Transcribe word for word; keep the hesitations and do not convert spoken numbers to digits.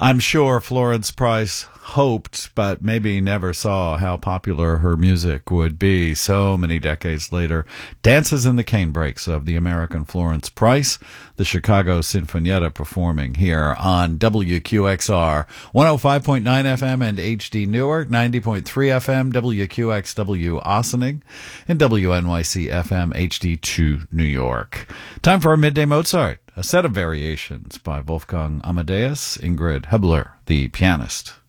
I'm sure Florence Price hoped, but maybe never saw how popular her music would be so many decades later. Dances in the Canebrakes of the American Florence Price, the Chicago Sinfonietta performing here on W Q X R, one oh five point nine F M and H D Newark, ninety point three F M, W Q X W Ossining, and W N Y C F M H D two New York. Time for our Midday Mozart, a set of variations by Wolfgang Amadeus, Ingrid Hebler, the pianist.